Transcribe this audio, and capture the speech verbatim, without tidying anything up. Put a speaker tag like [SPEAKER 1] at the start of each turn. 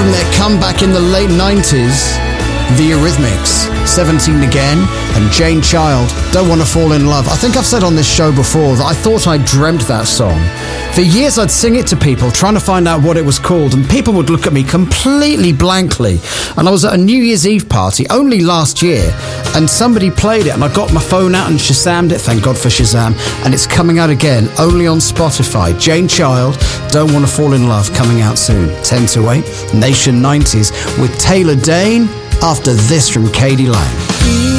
[SPEAKER 1] from their comeback in the late nineties, The Eurythmics, seventeen Again, and Jane Child, Don't Wanna Fall in Love. I think I've said on this show before that I thought I dreamt that song. For years I'd sing it to people, trying to find out what it was called, and people would look at me completely blankly. And I was at a New Year's Eve party only last year, and somebody played it, and I got my phone out and Shazammed it, thank God for Shazam, and it's coming out again, only on Spotify. Jane Child, Don't Wanna Fall in Love, coming out soon. ten to eight, Nation nineties, with Taylor Dane, after this from Katie Lang.